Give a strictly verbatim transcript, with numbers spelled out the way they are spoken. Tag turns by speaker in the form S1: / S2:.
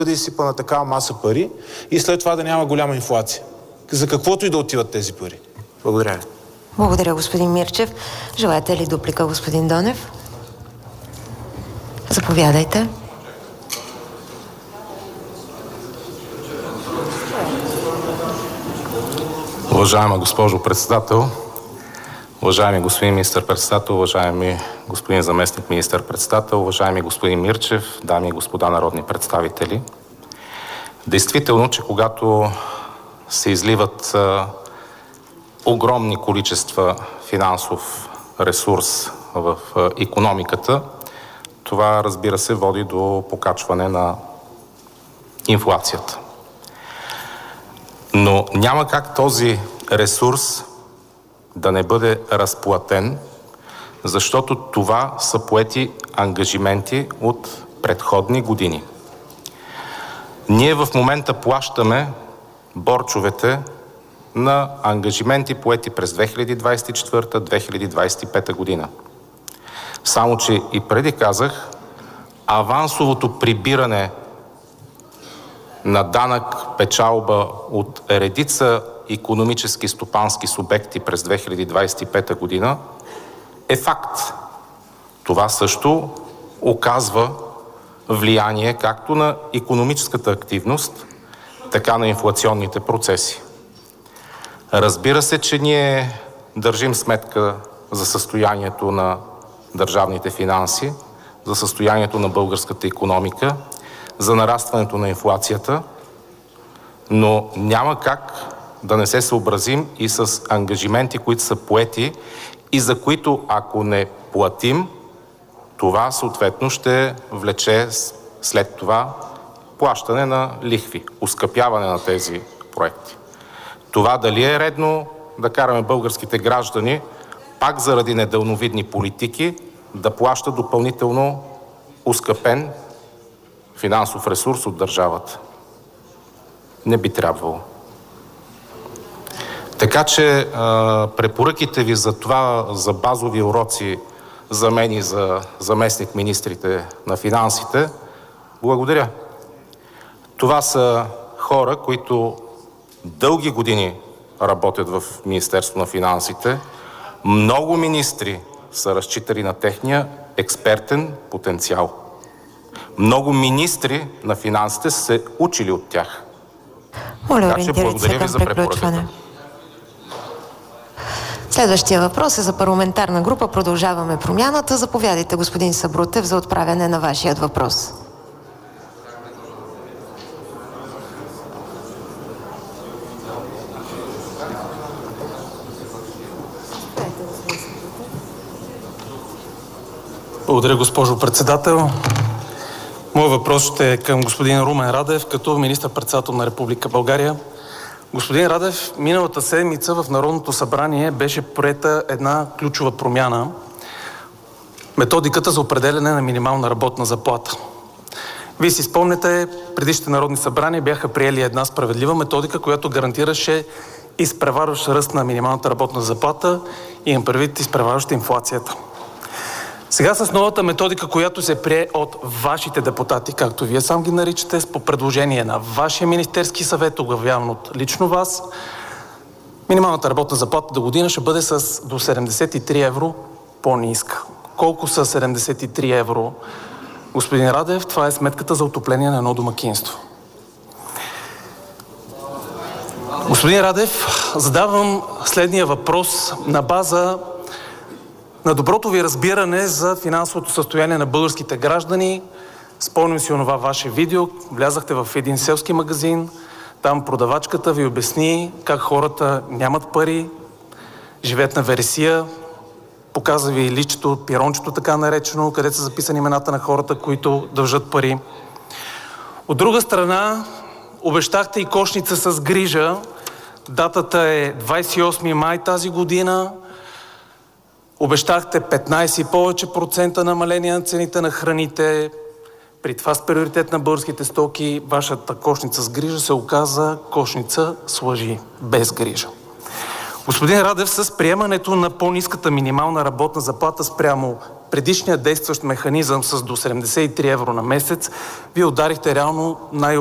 S1: бъде изсипана такава маса пари и след това да няма голяма инфлация. За каквото и да отиват тези пари. Благодаря ви.
S2: Благодаря, господин Мирчев. Желаете ли дуплика, господин Донев? Заповядайте.
S3: Уважаема госпожо председател, уважаеми господин министър-председател, уважаеми господин заместник министър-председател, уважаеми господин Мирчев, дами и господа народни представители. Действително, че когато се изливат а, огромни количества финансов ресурс в а, икономиката, това, разбира се, води до покачване на инфлацията. Но няма как този ресурс да не бъде разплатен, защото това са поети ангажименти от предходни години. Ние в момента плащаме борчовете на ангажименти поети през две хиляди двадесет и четвърта - две хиляди двадесет и пета година. Само че и преди казах, авансовото прибиране на данък печалба от редица икономически стопански субекти през две хиляди двадесет и пета година е факт. Това също оказва влияние както на икономическата активност, така на инфлационните процеси. Разбира се, че ние държим сметка за състоянието на държавните финанси, за състоянието на българската икономика, за нарастването на инфлацията, но няма как да не се съобразим и с ангажименти, които са поети и за които, ако не платим, това съответно ще влече след това плащане на лихви, оскъпяване на тези проекти. Това дали е редно да караме българските граждани пак заради недалновидни политики да плащат допълнително оскъпен финансов ресурс от държавата? Не би трябвало. Така че а, препоръките ви за това, за базови уроци за мен и за заместник министрите на финансите, благодаря. Това са хора, които дълги години работят в Министерство на финансите. Много министри са разчитали на техния експертен потенциал. Много министри на финансите са се учили от тях.
S2: Моля,
S3: така че благодаря ви за препоръката.
S2: Следващия въпрос е за парламентарна група Продължаваме промяната. Заповядайте, господин Сабрутев, за отправяне на вашият въпрос.
S4: Благодаря, госпожо председател. Моят въпрос ще е към господин Румен Радев, като министър-председател на Република България. Господин Радев, миналата седмица в Народното събрание беше приета една ключова промяна – методиката за определяне на минимална работна заплата. Вие си спомняте, предишните народни събрания бяха приели една справедлива методика, която гарантираше изпреварващ ръст на минималната работна заплата и имам предвид изпреварваща инфлацията. Сега с новата методика, която се прие от вашите депутати, както вие сам ги наричате, по предложение на вашия Министерски съвет, оглавяван от лично вас, минималната работна заплата до година ще бъде с до седемдесет и три евро по-ниска. Колко са седемдесет и три евро, господин Радев? Това е сметката за отопление на едно домакинство. Господин Радев, задавам следния въпрос на база на доброто ви разбиране за финансовото състояние на българските граждани. Спомням си онова ваше видео. Влязахте в един селски магазин. Там продавачката ви обясни как хората нямат пари, живеят на вересия. Показа ви личето, пирончето така наречено, където са записани имената на хората, които дължат пари. От друга страна, обещахте и кошница с грижа. Датата е двадесет и осми май тази година. Обещахте петнадесет и повече процента намаление на цените на храните. При това с приоритет на българските стоки, вашата кошница с грижа се оказа кошница с лъжи, без грижа. Господин Радев, с приемането на по-ниската минимална работна заплата спрямо предишния действащ механизъм с до седемдесет и три евро на месец, вие ударихте реално най-